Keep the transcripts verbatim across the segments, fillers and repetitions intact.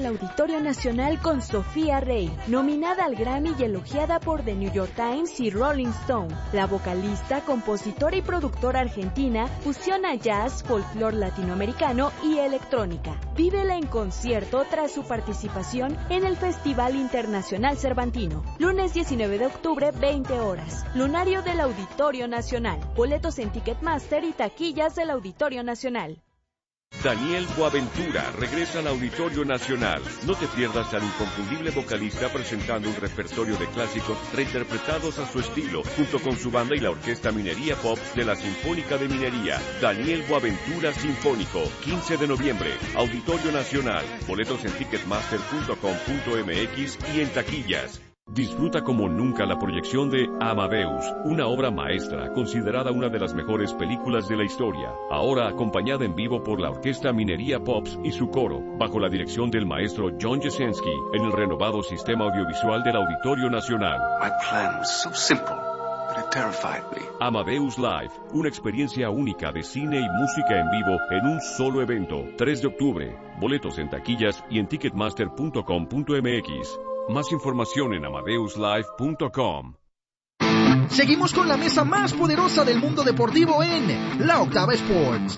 del Auditorio Nacional con Sofía Rey, nominada al Grammy y elogiada por The New York Times y Rolling Stone. La vocalista, compositora y productora argentina fusiona jazz, folclore latinoamericano y electrónica. Vívela en concierto tras su participación en el Festival Internacional Cervantino. Lunes diecinueve de octubre, veinte horas. Lunario del Auditorio Nacional. Boletos en Ticketmaster y taquillas del Auditorio Nacional. Daniel Boaventura regresa al Auditorio Nacional. No te pierdas al inconfundible vocalista presentando un repertorio de clásicos reinterpretados a su estilo, junto con su banda y la Orquesta Minería Pop de la Sinfónica de Minería. Daniel Boaventura Sinfónico, quince de noviembre, Auditorio Nacional. Boletos en ticketmaster punto com punto m x y en taquillas. Disfruta como nunca la proyección de Amadeus, una obra maestra considerada una de las mejores películas de la historia, ahora acompañada en vivo por la Orquesta Minería Pops y su coro, bajo la dirección del maestro John Jasinski, en el renovado sistema audiovisual del Auditorio Nacional. My plan was so simple, but it terrified me. Amadeus Live, una experiencia única de cine y música en vivo en un solo evento, tres de octubre. Boletos en taquillas y en ticketmaster punto com punto m x. Más información en amadeus live punto com. Seguimos con la mesa más poderosa del mundo deportivo en La Octava Sports.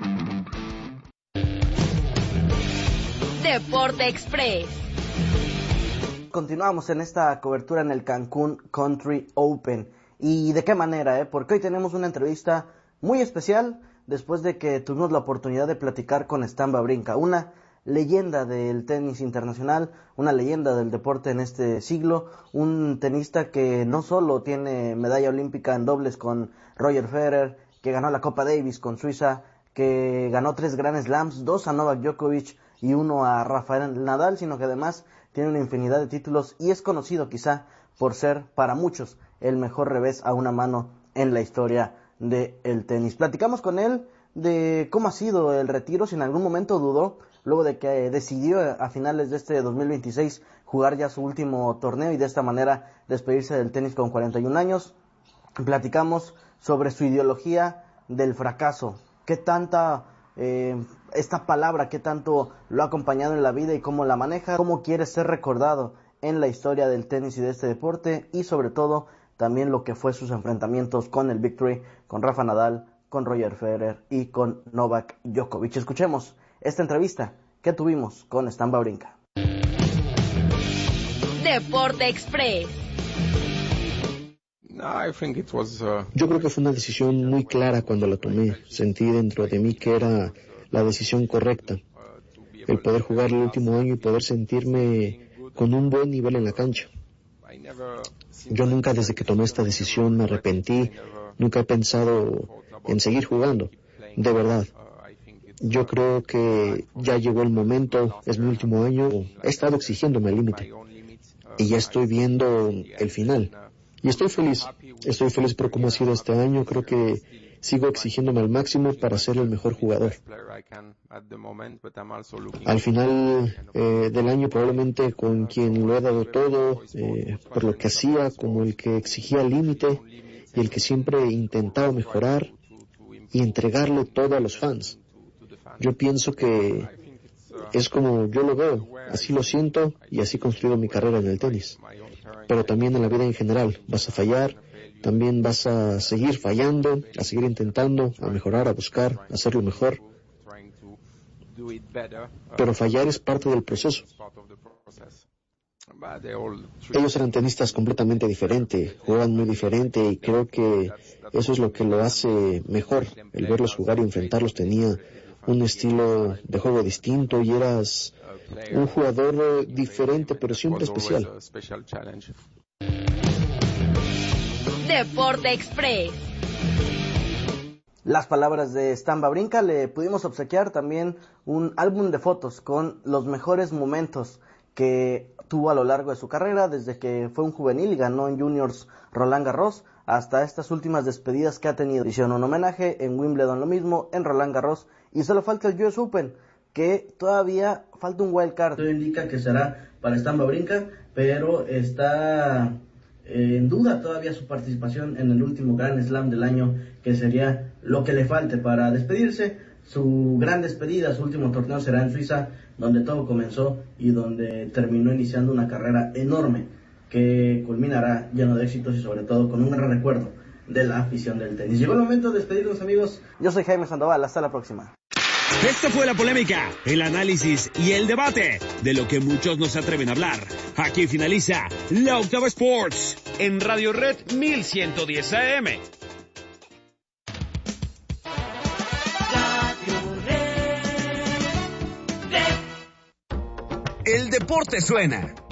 Deporte Express. Continuamos en esta cobertura en el Cancún Country Open. ¿Y de qué manera? Eh? Porque hoy tenemos una entrevista muy especial después de que tuvimos la oportunidad de platicar con Stan Wawrinka, una leyenda del tenis internacional, una leyenda del deporte en este siglo, un tenista que no solo tiene medalla olímpica en dobles con Roger Federer, que ganó la Copa Davis con Suiza, que ganó tres Grand Slams, dos a Novak Djokovic y uno a Rafael Nadal, sino que además tiene una infinidad de títulos y es conocido quizá por ser para muchos el mejor revés a una mano en la historia del tenis. Platicamos con él de cómo ha sido el retiro, si en algún momento dudó, luego de que decidió a finales de este dos mil veintiséis jugar ya su último torneo y de esta manera despedirse del tenis con cuarenta y un años. Platicamos sobre su ideología del fracaso, qué tanta, eh, esta palabra, qué tanto lo ha acompañado en la vida y cómo la maneja, cómo quiere ser recordado en la historia del tenis y de este deporte, y sobre todo también lo que fue sus enfrentamientos con el Big Three, con Rafa Nadal, con Roger Federer y con Novak Djokovic. Escuchemos esta entrevista que tuvimos con Stan Wawrinka. Deporte Express. Yo creo que fue una decisión muy clara cuando la tomé. Sentí dentro de mí que era la decisión correcta. El poder jugar el último año y poder sentirme con un buen nivel en la cancha. Yo nunca desde que tomé esta decisión me arrepentí, nunca he pensado en seguir jugando, de verdad. Yo creo que ya llegó el momento, es mi último año, he estado exigiéndome al límite y ya estoy viendo el final. Y estoy feliz, estoy feliz por cómo ha sido este año, creo que sigo exigiéndome al máximo para ser el mejor jugador. Al final eh, del año probablemente con quien lo he dado todo, eh, por lo que hacía, como el que exigía el límite y el que siempre intentaba mejorar y entregarle todo a los fans. Yo pienso que es como yo lo veo, así lo siento y así he construido mi carrera en el tenis. Pero también en la vida en general, vas a fallar, también vas a seguir fallando, a seguir intentando, a mejorar, a buscar, a hacerlo mejor. Pero fallar es parte del proceso. Ellos eran tenistas completamente diferentes, juegan muy diferente y creo que eso es lo que lo hace mejor. El verlos jugar y enfrentarlos tenía un estilo de juego distinto y eras un jugador diferente pero siempre especial. Deporte Express. Las palabras de Stan Wawrinka. Le pudimos obsequiar también un álbum de fotos con los mejores momentos que tuvo a lo largo de su carrera, desde que fue un juvenil y ganó en juniors Roland Garros, hasta estas últimas despedidas que ha tenido. Hicieron un homenaje en Wimbledon, lo mismo, en Roland Garros, y solo falta el U S Open, que todavía falta un wild card. Todo indica que será para Stan Wawrinka, pero está eh, en duda todavía su participación en el último Grand Slam del año, que sería lo que le falte para despedirse. su gran despedida. Su último torneo será en Suiza, donde todo comenzó y donde terminó iniciando una carrera enorme que culminará lleno de éxitos y sobre todo con un gran recuerdo de la afición del tenis. Llegó el momento de despedirnos, amigos. Yo soy Jaime Sandoval, hasta la próxima. Esta fue la polémica, el análisis y el debate de lo que muchos no se atreven a hablar. Aquí finaliza La Octava Sports en Radio Red mil ciento diez A M. El deporte suena.